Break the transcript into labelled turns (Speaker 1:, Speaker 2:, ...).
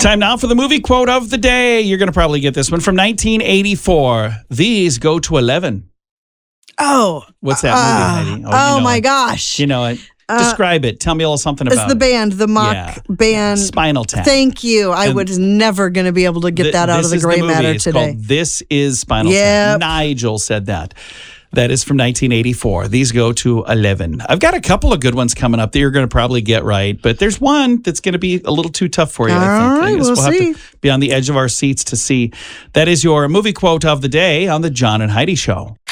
Speaker 1: Time now for the movie quote of the day. You're going to probably get this one from 1984. These go to 11.
Speaker 2: Oh.
Speaker 1: What's that movie, Heidi?
Speaker 2: Oh, my gosh.
Speaker 1: You know it. Describe it. Tell me a little something about it.
Speaker 2: It's the band, the mock band.
Speaker 1: Spinal Tap.
Speaker 2: Thank you. I was never going to be able to get that out of the gray matter
Speaker 1: it's
Speaker 2: today.
Speaker 1: Called This Is Spinal Tap. Nigel said that. That is from 1984. These go to 11. I've got a couple of good ones coming up that you're going to probably get right, but there's one that's going to be a little too tough for you, I think.
Speaker 2: All right, we'll see.
Speaker 1: have to be on the edge of our seats to see. That is your movie quote of the day on the John and Heidi Show.